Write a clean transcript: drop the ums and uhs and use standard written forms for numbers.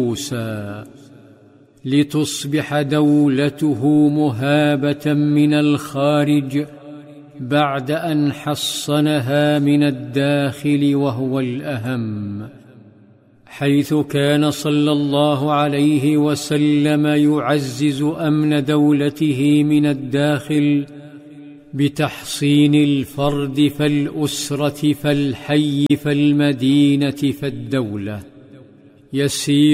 موسى لتصبح دولته مهابة من الخارج بعد أن حصنها من الداخل، وهو الأهم، حيث كان صلى الله عليه وسلم يعزز أمن دولته من الداخل بتحصين الفرد فالأسرة فالحي فالمدينة فالدولة. يسير